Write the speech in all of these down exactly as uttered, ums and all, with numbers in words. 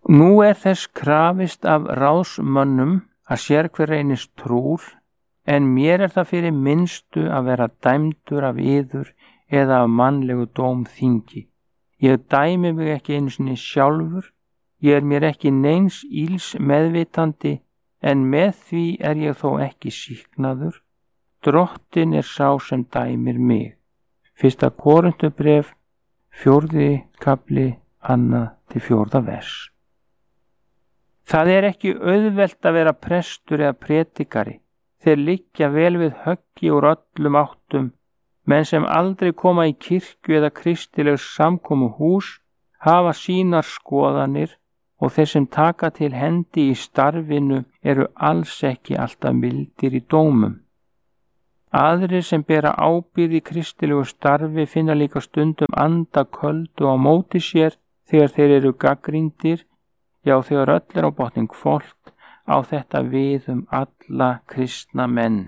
Nú er þess krafist af ráðsmönnum að sér hver reynist trúr, en mér er það fyrir minnstu að vera dæmdur af yður eða af mannlegu dómþingi. Ég dæmi mig ekki einu sinni sjálfur, ég er mér ekki neins íls meðvitandi, en með því er ég þó ekki sýknaður. Drottinn er sá sem dæmir mig. Fyrsta Korinthubréf, fjórði kafli, annað til fjórða vers. Það er ekki auðvelt að vera prestur eða predikari. Þeir liggja vel við höggi úr öllum áttum, menn sem aldrei koma í kirkju eða kristileg samkomu hús, hafa sínar skoðanir og þeir sem taka til hendi í starfinu eru alls ekki alltaf mildir í dómum. Aðrir sem bera ábyrgð í kristilegu starfi finna líka stundum anda köldu á móti sér þegar þeir eru gagnrýndir, já þegar öll er á botning hvolft, á þetta við um alla kristna menn.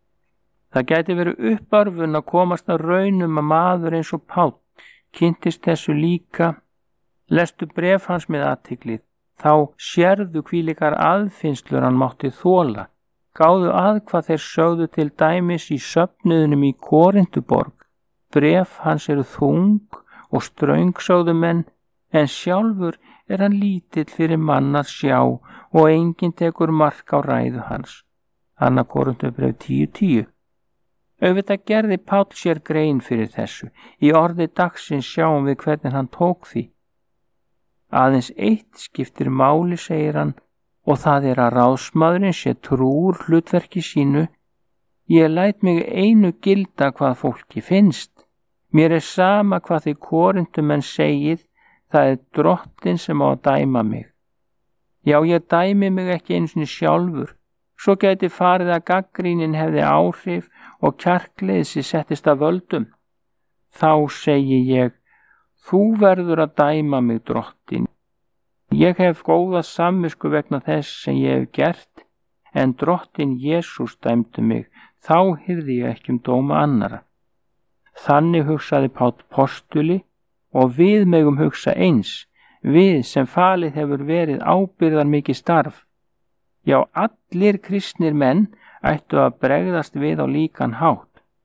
Það gæti verið uppörfun að komast að raunum að maður eins og Páll kynntist þessu líka. Lestu bréf hans með athygli, þá sérðu hvílíkar aðfinnslur hann mátti þola. Gáðu að hvað þeir sögðu til dæmis í söfnuðunum í Korintuborg. Bréf hans eru þung og ströng sögðu menn, en sjálfur er hann lítill fyrir mann að sjá og enginn tekur mark á ræðu hans. Annar Korinthubréf tíu tíu. Auðvitað gerði Páll sér grein fyrir þessu. Í orði dagsins sjáum við hvernig hann tók því. Aðeins eitt skiptir máli, segir hann, og það er að ráðsmaðurinn sé trúr hlutverki sínu. Ég læt mig einu gilda hvað fólki finnst. Mér er sama hvað þið Korintumenn segið, það er Drottinn sem á að dæma mig. Já, ég dæmi mig ekki einu sinni sjálfur. Svo gæti farið að gagnrýnin hefði áhrif og kjarkleysi settist að völdum. Þá segi ég, þú verður að dæma mig, Drottinn. Ég hef góða samvisku vegna þess sem ég hef gert, en Drottinn Jesús dæmdi mig, þá hirði ég ekki um dóma annara. Þannig hugsaði Páll postuli og við megum hugsa eins, við sem falið hefur verið ábyrðar mikið starf. Já, allir kristnir menn ættu að bregðast við á líkan hátt.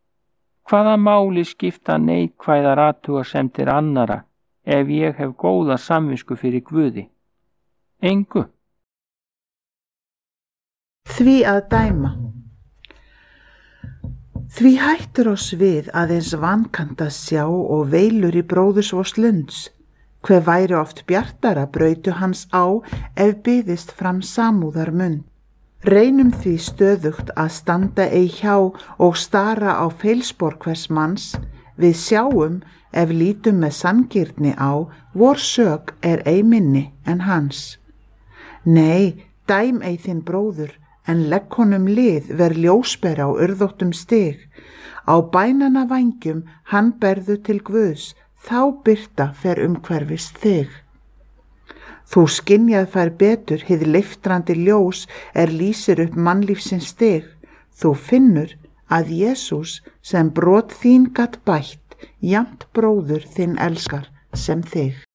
Hvaða máli skipta neikvæðar athugasemdir annara ef ég hef góða samvisku fyrir Guði? Engu. Því að dæma. Því hættur oss við aðeins vankanta sjá og veilur í bróðursvors lunds. Hve væri oft bjartara brautu hans á ef byðist fram samúðar munn. Reynum því stöðugt að standa ei hjá og stara á feilspor hvers manns. Við sjáum ef lítum með sanngirni á, vor sök er ei minni en hans. Nei, dæm ei þinn bróður, en legg honum lið ver ljósbera á urðóttum stig. Á bænana vængjum hann berðu til Guðs, þá birta fer umhverfis þig. Þú skynjað fær betur hið leiftrandi ljós er lýsir upp mannlífsins stig. Þú finnur að Jesús sem brot þín gat bætt, jafnt bróður þinn elskar sem þig.